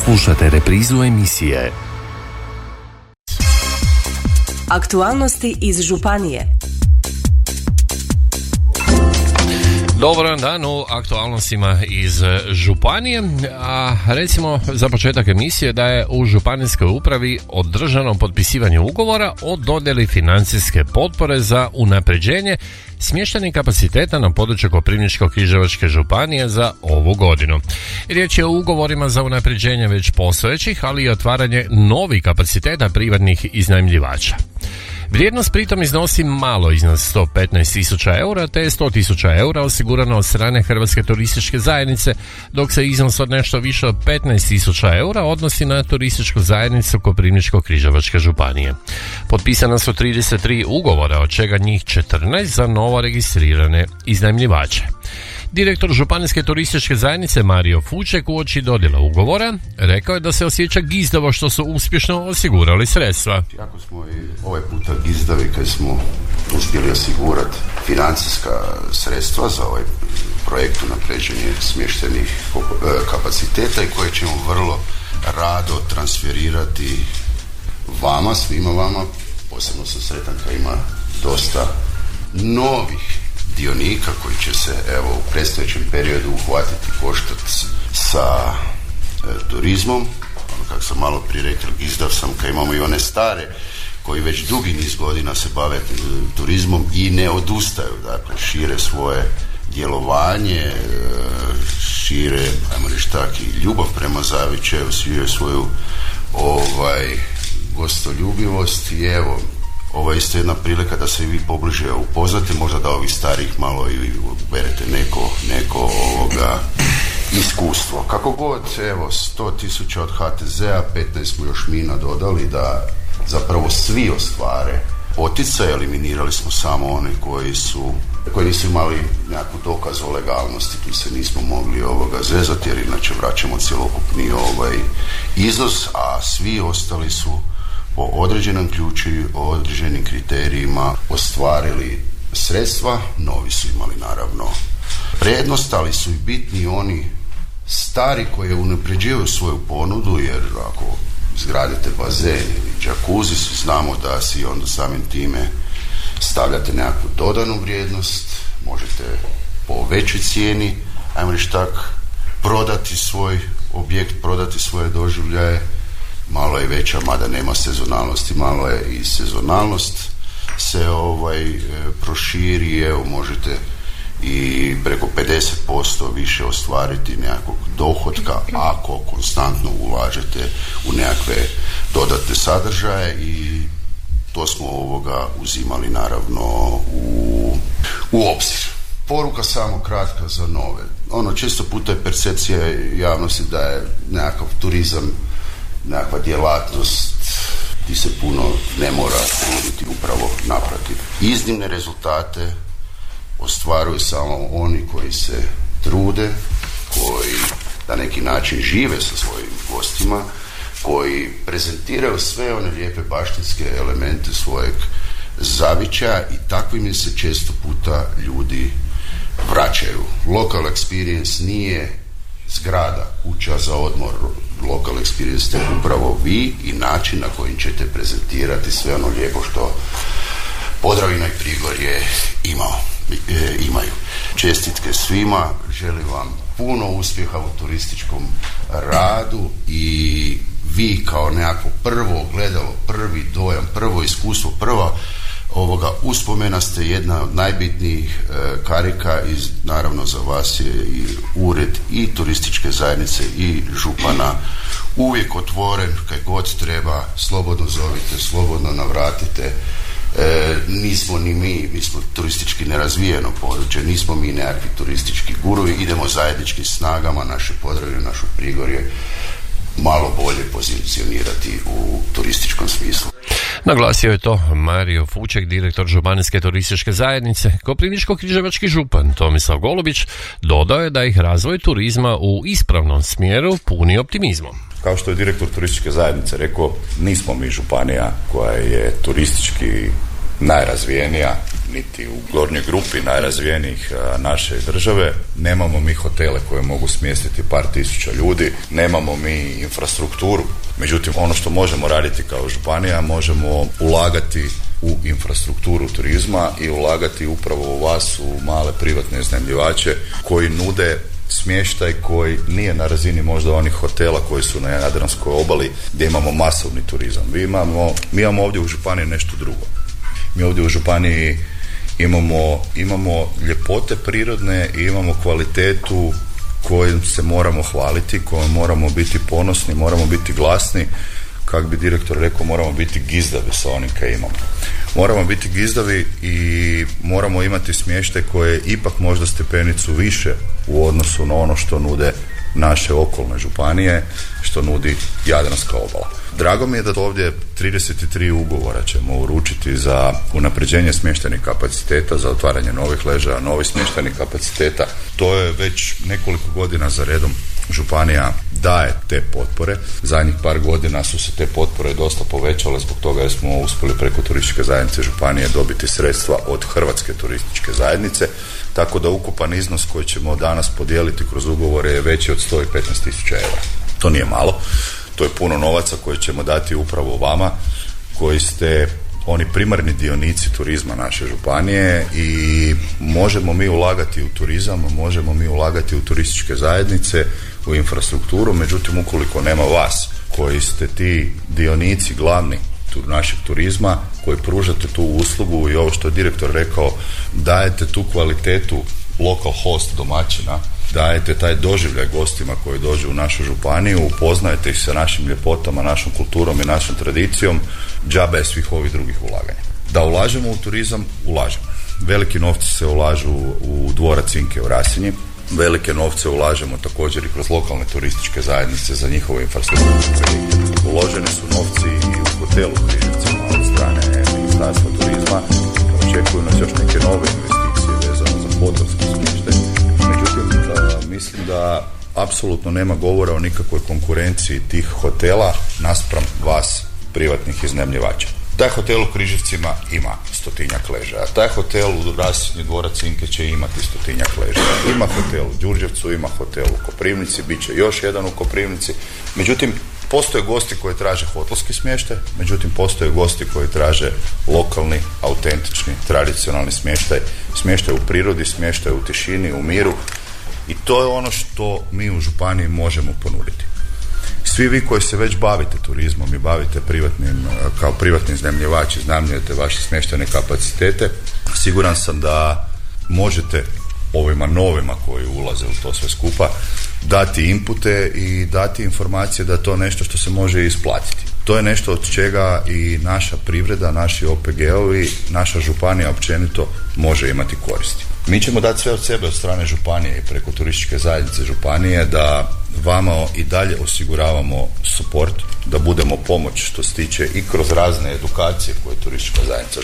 Slušate reprizu emisije Aktualnosti iz županije. Dobar dan u aktualnostima iz županije, a recimo za početak emisije da je u županijskoj upravi održano potpisivanje ugovora o dodjeli financijske potpore za unapređenje smještajnih kapaciteta na području Koprivničko-križevačke županije za ovu godinu. Riječ je o ugovorima za unapređenje već postojećih, ali i otvaranje novih kapaciteta privatnih iznajmljivača. Vrijednost pritom iznosi malo iznad 115.000 eura, te je 100.000 eura osigurano od strane Hrvatske turističke zajednice, dok se iznos od nešto više od 15.000 eura odnosi na turističku zajednicu Koprivničko-križevačke županije. Potpisana su 33 ugovora, od čega njih 14 za novo registrirane iznajmljivače. Direktor Županijske turističke zajednice Mario Fuček uoči dodjela ugovora rekao je da se osjeća gizdavo što su uspješno osigurali sredstva. Jako smo i ovaj puta gizdavi kad smo uspjeli osigurati financijska sredstva za ovaj projekt unapređenje smještajnih kapaciteta i koje ćemo vrlo rado transferirati vama, svima vama. Posebno sam sretan kad ima dosta novih dionika koji će se u predstojećem periodu uhvatiti koštac sa turizmom. Kako sam malo prije rekao, izdav sam kad imamo i one stare koji već dugi niz godina se bave turizmom i ne odustaju, dakle šire svoje djelovanje, šire, ajmo reći tak, i ljubav prema zavičaju, šire svoju gostoljubivost i evo, ovo je isto jedna prilika da se i vi pobliže upoznate, možda da ovih starih malo i uberete neko iskustvo. Kako god, evo, 100.000 od HTZ-a, 15 smo još mi nadodali da zapravo svi ostvare poticaj. Eliminirali smo samo oni koji nisu imali nekakvu dokaz o legalnosti, tu se nismo mogli zezati jer inače vraćamo cjelokupni iznos, a svi ostali su po određenom ključu, određenim kriterijima ostvarili sredstva. Novi su imali naravno prednost, ali su i bitni oni stari koji unapređuju svoju ponudu, jer ako izgradite bazen ili džakuzi, znamo da si onda samim time stavljate nekakvu dodanu vrijednost, možete po većoj cijeni, ajmo reći tak, prodati svoj objekt, prodati svoje doživljaje. Malo je veća, mada nema sezonalnosti, malo je i sezonalnost se proširi, evo možete i preko 50% više ostvariti nekakvog dohotka ako konstantno ulažete u nekakve dodatne sadržaje i to smo uzimali naravno u obzir. Poruka samo kratka za nove. Često puta je percepcija javnosti da je nekakav turizam nekakva djelatnost gdje se puno ne mora truditi, upravo naprotiv. Iznimne rezultate ostvaruju samo oni koji se trude, koji na neki način žive sa svojim gostima, koji prezentiraju sve one lijepe baštinske elemente svojeg zavičaja i takvim im se često puta ljudi vraćaju. Local experience nije zgrada, kuća za odmor. Local experience ste upravo vi i način na koji ćete prezentirati sve ono lijepo što Podravina i Prigorje imaju. Čestitke svima, želim vam puno uspjeha u turističkom radu i vi kao nekako prvo gledalo, prvi dojam, prvo iskustvo, prva uspomena ste jedna od najbitnijih karika i naravno za vas je i ured i turističke zajednice i župana uvijek otvoren, kad god treba, slobodno zovite, slobodno navratite. Nismo ni mi smo turistički nerazvijeno područje, nismo mi nekakvi turistički gurovi, idemo zajedničkim snagama naše Podravine, našu Prigorje malo bolje pozicionirati u turističkom smislu. Naglasio je to Mario Fuček, direktor Županijske turističke zajednice. Koprivničko-križevački župan Tomislav Golubić dodao je da ih razvoj turizma u ispravnom smjeru puni optimizmom. Kao što je direktor turističke zajednice rekao, nismo mi županija koja je turistički najrazvijenija, niti u gornjoj grupi najrazvijenijih naše države. Nemamo mi hotele koje mogu smjestiti par tisuća ljudi, nemamo mi infrastrukturu. Međutim, ono što možemo raditi kao županija, možemo ulagati u infrastrukturu turizma i ulagati upravo u vas, u male privatne iznajmljivače koji nude smještaj koji nije na razini možda onih hotela koji su na Jadranskoj obali gdje imamo masovni turizam. Mi imamo ovdje u županiji nešto drugo. Mi ovdje u županiji imamo ljepote prirodne i imamo kvalitetu kojim se moramo hvaliti, kojom moramo biti ponosni, moramo biti glasni. Kako bi direktor rekao, moramo biti gizdavi sa onim kaj imamo. Moramo biti gizdavi i moramo imati smještaj koje je ipak možda stepenicu više u odnosu na ono što nude naše okolne županije, što nudi Jadranska obala. Drago mi je da ovdje 33 ugovora ćemo uručiti za unapređenje smještajnih kapaciteta, za otvaranje novih ležaja, novih smještajnih kapaciteta. To je već nekoliko godina za redom županija daje te potpore. Zadnjih par godina su se te potpore dosta povećale zbog toga jer smo uspjeli preko turističke zajednice županije dobiti sredstva od Hrvatske turističke zajednice, tako da ukupan iznos koji ćemo danas podijeliti kroz ugovore je veći od 115.000 eura. To nije malo, to je puno novaca koje ćemo dati upravo vama koji ste oni primarni dionici turizma naše županije i možemo mi ulagati u turizam, možemo mi ulagati u turističke zajednice, u infrastrukturu, međutim ukoliko nema vas koji ste ti dionici glavni našeg turizma, koji pružate tu uslugu i ovo što je direktor rekao, dajete tu kvalitetu local host domaćina, dajete taj doživljaj gostima koji dođu u našu županiju, upoznajete ih sa našim ljepotama, našom kulturom i našom tradicijom, džabe svih ovih drugih ulaganja. Da ulažemo u turizam, ulažemo. Veliki novci se ulažu u dvorac Cinke u Rasinji, velike novce ulažemo također i kroz lokalne turističke zajednice za njihovu infrastrukturu. Uloženi su novci i u hotelu Križevcima od strane Ministarstva turizma. Očekuju nas još neke nove investicije vezano za hotelski smještaj. Međutim, mislim da apsolutno nema govora o nikakvoj konkurenciji tih hotela naspram vas, privatnih iznajmljivača. Taj hotel u Križevcima ima 100-tinjak ležaja. Taj hotel u Rasinji dvorac Cinke će imati 100-tinjak ležaja. Ima hotel u Đurđevcu, ima hotel u Koprivnici, bit će još jedan u Koprivnici. Međutim, postoje gosti koji traže hotelski smještaj, međutim postoje gosti koji traže lokalni, autentični, tradicionalni smještaj, smještaj u prirodi, smještaj u tišini, u miru. I to je ono što mi u županiji možemo ponuditi. Svi vi koji se već bavite turizmom i bavite kao privatni iznajmljivači, iznajmljujete vaše smještajne kapacitete, siguran sam da možete ovima novima koji ulaze u to sve skupa dati inpute i dati informacije da je to nešto što se može isplatiti. To je nešto od čega i naša privreda, naši OPG-ovi, naša županija općenito može imati koristi. Mi ćemo dati sve od sebe od strane županije i preko turističke zajednice županije da vama i dalje osiguravamo support, da budemo pomoć što se tiče i kroz razne edukacije koje turistička zajednica